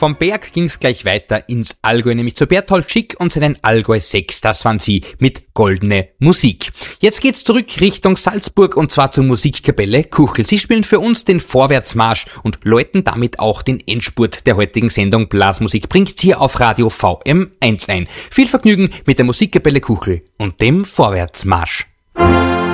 Vom Berg ging's gleich weiter ins Allgäu, nämlich zu Berthold Schick und seinen Allgäu 6. Das waren sie mit Goldene Musik. Jetzt geht's zurück Richtung Salzburg und zwar zur Musikkapelle Kuchel. Sie spielen für uns den Vorwärtsmarsch und läuten damit auch den Endspurt der heutigen Sendung Blasmusik. Bringt's hier auf Radio VM1 ein. Viel Vergnügen mit der Musikkapelle Kuchel und dem Vorwärtsmarsch.